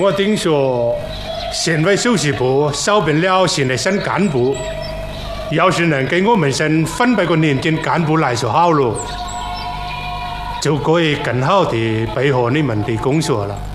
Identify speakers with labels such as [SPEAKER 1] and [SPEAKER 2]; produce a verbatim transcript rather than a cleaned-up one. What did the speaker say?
[SPEAKER 1] 我听说县委书记部招聘了新的省干部，要是能给我们省分配个年轻干部来就好了，就可以更好地配合你们的工作了。